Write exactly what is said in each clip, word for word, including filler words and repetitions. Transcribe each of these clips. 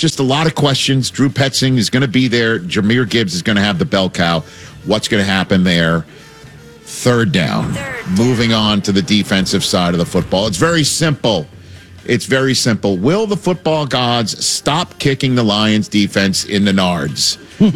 just a lot of questions. Drew Petzing is going to be there. Jahmyr Gibbs is going to have the bell cow. What's going to happen there? Third down. Third down. Moving on to the defensive side of the football. It's very simple. It's very simple. Will the football gods stop kicking the Lions defense in the nards?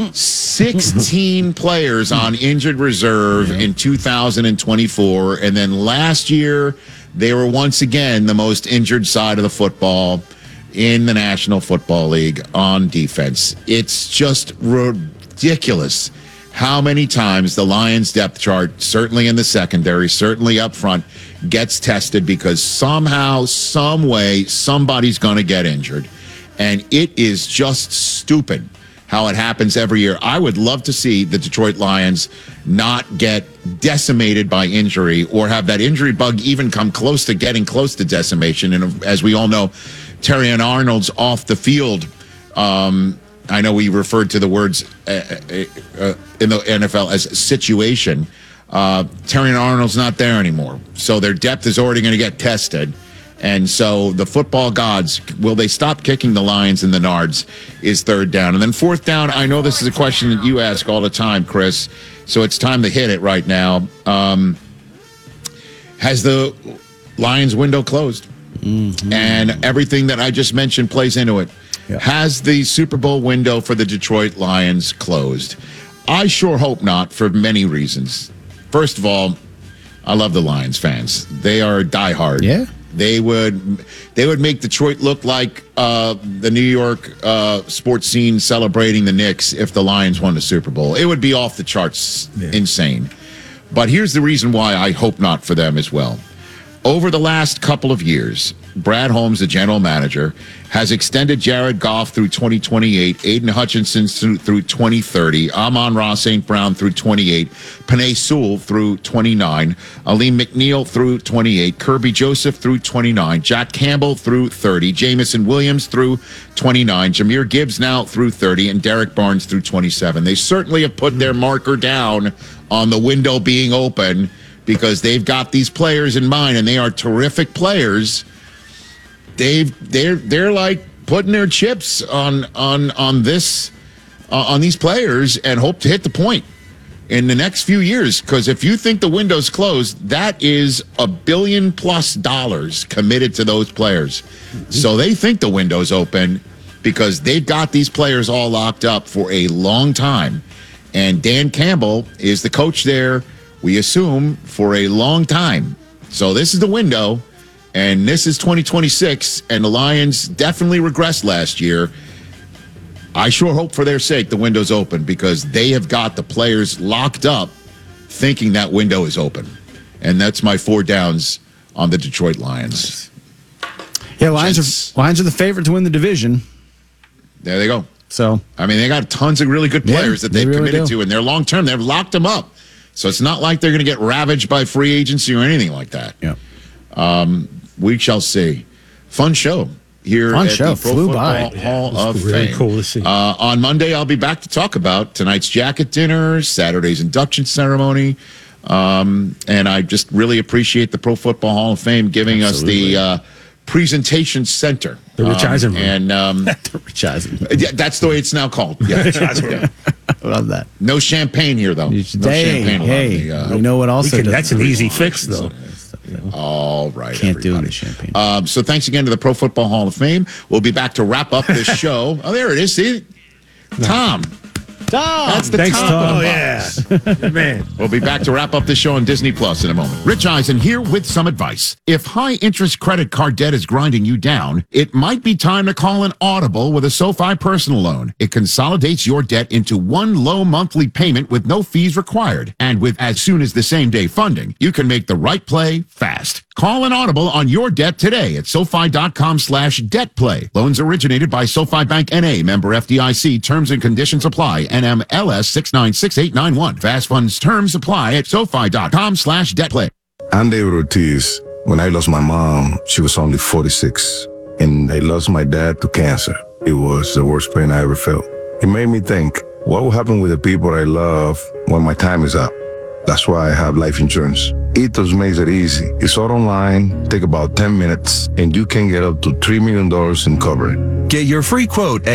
sixteen players on injured reserve in two thousand twenty-four. And then last year, they were once again the most injured side of the football in the National Football League on defense. It's just ridiculous how many times the Lions depth chart, certainly in the secondary, certainly up front, gets tested because somehow, some way, somebody's going to get injured. And it is just stupid how it happens every year. I would love to see the Detroit Lions not get decimated by injury or have that injury bug even come close to getting close to decimation. And as we all know, Terrion Arnold's off the field. Um, I know we referred to the words uh, uh, in the N F L as situation. Uh, Terrion Arnold's not there anymore. So their depth is already going to get tested. And so the football gods, will they stop kicking the Lions in the nards is third down. And then fourth down, I know this is a question that you ask all the time, Chris, so it's time to hit it right now. Um, has the Lions window closed? Mm-hmm. And everything that I just mentioned plays into it. Yep. Has the Super Bowl window for the Detroit Lions closed? I sure hope not, for many reasons. First of all, I love the Lions fans. They are diehard. Yeah. They would they would make Detroit look like uh, the New York uh, sports scene celebrating the Knicks if the Lions won the Super Bowl. It would be off the charts, yeah. Insane. But here's the reason why I hope not for them as well. Over the last couple of years, Brad Holmes, the general manager, has extended Jared Goff through twenty twenty-eight, Aiden Hutchinson through, through twenty thirty, Amon-Ra Saint Brown through twenty-eight, Penei Sewell through twenty-nine, Aleem McNeil through twenty-eight, Kirby Joseph through twenty-nine, Jack Campbell through thirty, Jamison Williams through twenty-nine, Jahmyr Gibbs now through thirty, and Derek Barnes through twenty-seven. They certainly have put their marker down on the window being open because they've got these players in mind, and they are terrific players. They've they're they're like putting their chips on on on this uh, on these players and hope to hit the point in the next few years. Because if you think the window's closed, that is a billion plus dollars committed to those players. Mm-hmm. So they think the window's open because they've got these players all locked up for a long time. And Dan Campbell is the coach there, we assume, for a long time. So this is the window. And this is twenty twenty-six, and the Lions definitely regressed last year. I sure hope for their sake the window's open because they have got the players locked up thinking that window is open. And that's my four downs on the Detroit Lions. Yeah, Lions are, Lions are the favorite to win the division. There they go. So I mean, they got tons of really good players yeah, that they've they really committed do. to, and they're long-term. They've locked them up. So it's not like they're going to get ravaged by free agency or anything like that. Yeah. Um, we shall see. Fun show here Fun at show. the Pro Flew Football by. Hall yeah, of really Fame. Cool to see. Uh, on Monday, I'll be back to talk about tonight's jacket dinner, Saturday's induction ceremony, um, and I just really appreciate the Pro Football Hall of Fame giving Absolutely. us the uh, presentation center. The Rich um, Eisen room. And um, the Rich Eisen. yeah, that's the way it's now called. Yeah. Yeah. I love that. No champagne here, though. No Hey, champagne. hey, allowed. you know what also We can- does that's an easy fix, though. All right, Can't do everybody. the champagne. Um, so thanks again to the Pro Football Hall of Fame. We'll be back to wrap up this show. Oh, there it is. See, Tom. Tom. That's the Thanks, top Tom. of the Oh, box. yeah. Man. We'll be back to wrap up this show on Disney Plus in a moment. Rich Eisen here with some advice. If high-interest credit card debt is grinding you down, it might be time to call an Audible with a SoFi personal loan. It consolidates your debt into one low monthly payment with no fees required. And with as soon as the same day funding, you can make the right play fast. Call an Audible on your debt today at SoFi.com slash debt play. Loans originated by SoFi Bank N A, member F D I C. Terms and conditions apply. N M L S six nine six eight nine one. Fast funds terms apply at SoFi.com slash debt play. I'm David Ortiz. When I lost my mom, she was only forty-six. And I lost my dad to cancer. It was the worst pain I ever felt. It made me think, what will happen with the people I love when my time is up? That's why I have life insurance. Ethos makes it easy. It's all online, take about ten minutes, and you can get up to three million dollars in coverage. Get your free quote at